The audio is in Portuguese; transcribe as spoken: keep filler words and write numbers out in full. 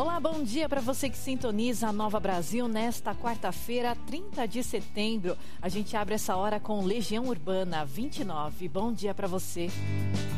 Olá, bom dia para você que sintoniza a Nova Brasil nesta quarta-feira, trinta de setembro. A gente abre essa hora com Legião Urbana vinte e nove. Bom dia para você.